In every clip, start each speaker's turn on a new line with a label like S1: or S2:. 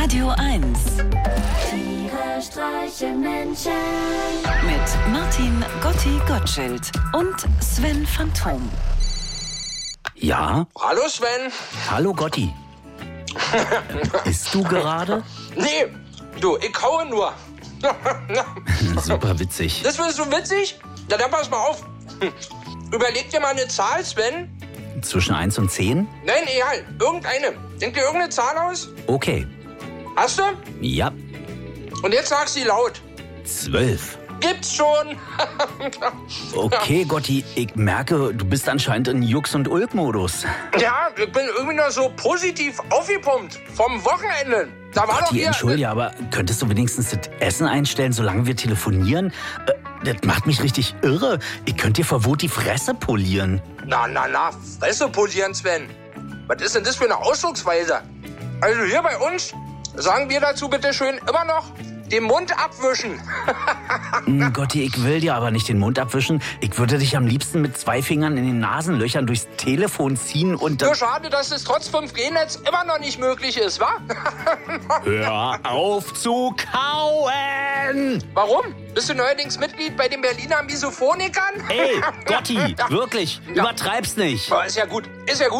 S1: Radio 1.
S2: Tiere streichen Menschen.
S1: Mit Martin Gotti-Gottschild und Sven Phantom.
S3: Ja?
S4: Hallo Sven.
S3: Hallo Gotti. Isst du gerade?
S4: Nee, du, ich kaue nur.
S3: Super witzig.
S4: Das findest du witzig? Na dann pass mal auf. Überleg dir mal eine Zahl, Sven.
S3: Zwischen 1 und 10?
S4: Nein, egal, irgendeine. Denk dir irgendeine Zahl aus.
S3: Okay.
S4: Hast du?
S3: Ja.
S4: Und jetzt sag sie laut.
S3: 12.
S4: Gibt's schon.
S3: Okay, Gotti, ich merke, du bist anscheinend in Jux- und Ulk-Modus.
S4: Ja, ich bin irgendwie noch so positiv aufgepumpt vom Wochenende. Da war doch
S3: Gotti,
S4: hier...
S3: entschuldige, aber könntest du wenigstens das Essen einstellen, solange wir telefonieren? Das macht mich richtig irre. Ich könnte dir vor Wut die Fresse polieren.
S4: Na, Fresse polieren, Sven. Was ist denn das für eine Ausdrucksweise? Also hier bei uns sagen wir dazu bitte schön immer noch den Mund abwischen.
S3: Gotti, ich will dir aber nicht den Mund abwischen. Ich würde dich am liebsten mit 2 Fingern in den Nasenlöchern durchs Telefon ziehen und...
S4: Nur schade, dass es trotz 5G-Netz immer noch nicht möglich ist, wa?
S3: Hör auf zu kauen!
S4: Warum? Bist du neuerdings Mitglied bei den Berliner Misophonikern?
S3: Ey, Gotti, wirklich, übertreib's nicht.
S4: Oh, ist ja gut.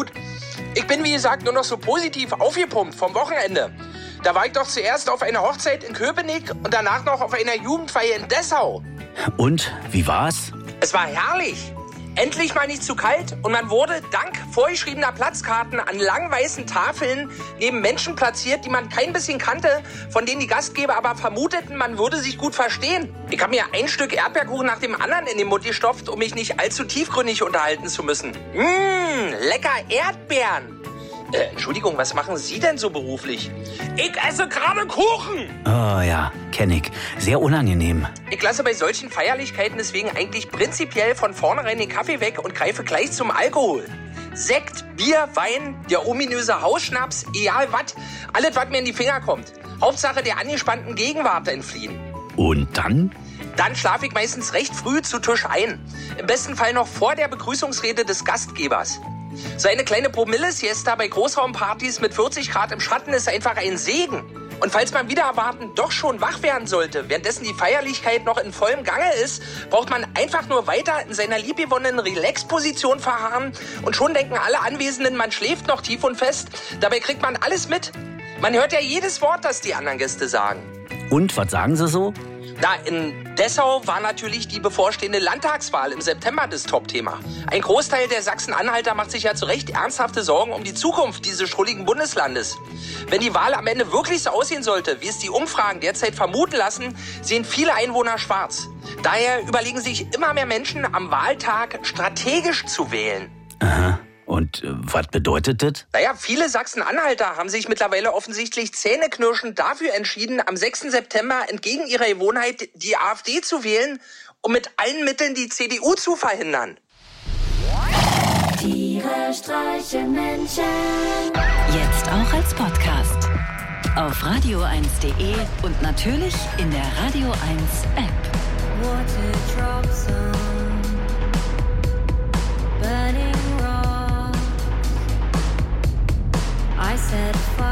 S4: Ich bin, wie gesagt, nur noch so positiv aufgepumpt vom Wochenende. Da war ich doch zuerst auf einer Hochzeit in Köpenick und danach noch auf einer Jugendfeier in Dessau.
S3: Und, wie war's?
S4: Es war herrlich. Endlich mal nicht zu kalt und man wurde dank vorgeschriebener Platzkarten an langen weißen Tafeln neben Menschen platziert, die man kein bisschen kannte, von denen die Gastgeber aber vermuteten, man würde sich gut verstehen. Ich habe mir ein Stück Erdbeerkuchen nach dem anderen in den Mund gestopft, um mich nicht allzu tiefgründig unterhalten zu müssen. Lecker Erdbeeren. Entschuldigung, was machen Sie denn so beruflich? Ich esse gerade Kuchen.
S3: Oh ja, kenn ich. Sehr unangenehm.
S4: Ich lasse bei solchen Feierlichkeiten deswegen eigentlich prinzipiell von vornherein den Kaffee weg und greife gleich zum Alkohol. Sekt, Bier, Wein, der ominöse Hausschnaps, egal was, alles, was mir in die Finger kommt. Hauptsache der angespannten Gegenwart entfliehen.
S3: Und dann?
S4: Dann schlafe ich meistens recht früh zu Tisch ein. Im besten Fall noch vor der Begrüßungsrede des Gastgebers. So eine kleine Promille-Siesta bei Großraumpartys mit 40 Grad im Schatten ist einfach ein Segen. Und falls man wieder erwarten doch schon wach werden sollte, währenddessen die Feierlichkeit noch in vollem Gange ist, braucht man einfach nur weiter in seiner liebgewonnenen Relax-Position verharren und schon denken alle Anwesenden, man schläft noch tief und fest. Dabei kriegt man alles mit. Man hört ja jedes Wort, das die anderen Gäste sagen.
S3: Und, was sagen sie so?
S4: Na, in Dessau war natürlich die bevorstehende Landtagswahl im September das Top-Thema. Ein Großteil der Sachsen-Anhalter macht sich ja zu Recht ernsthafte Sorgen um die Zukunft dieses schrulligen Bundeslandes. Wenn die Wahl am Ende wirklich so aussehen sollte, wie es die Umfragen derzeit vermuten lassen, sehen viele Einwohner schwarz. Daher überlegen sich immer mehr Menschen, am Wahltag strategisch zu wählen.
S3: Aha. Und was bedeutet das?
S4: Naja, viele Sachsen-Anhalter haben sich mittlerweile offensichtlich zähneknirschend dafür entschieden, am 6. September entgegen ihrer Gewohnheit die AfD zu wählen, um mit allen Mitteln die CDU zu verhindern.
S2: Tiere streichen Menschen.
S1: Jetzt auch als Podcast. Auf radio1.de und natürlich in der Radio 1 App.
S2: Water drops on burning rocks. I said